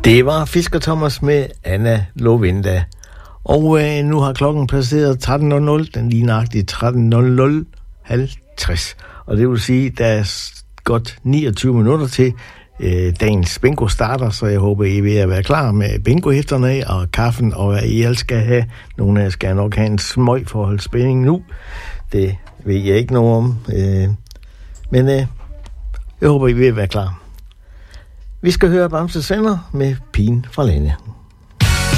Det var Fisker Thomas med Anna Lovinda. Og nu har klokken passeret 13.00, den lige nøjagtigt 13.00:50. Og det vil sige, der er godt 29 minutter til dagens bingo starter, så jeg håber, I er ved at være klar med bingohæfterne og kaffen, og hvad I alle skal have. Nogle af jer skal nok have en smøg for at holde spænding nu. Det ved jeg ikke noget om. Men jeg håber, I er ved at være klar. Vi skal høre Bamse Sender med Pigen fra Landet.